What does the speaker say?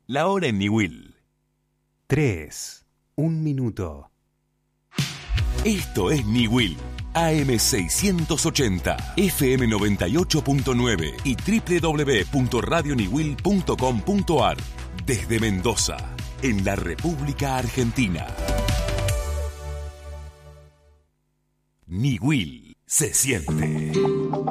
La hora en Niwil. 3, 1 minuto. Esto es Niwil. AM680, FM 98.9 y www.radioniwil.com.ar. Desde Mendoza, en la República Argentina. Niwil se siente.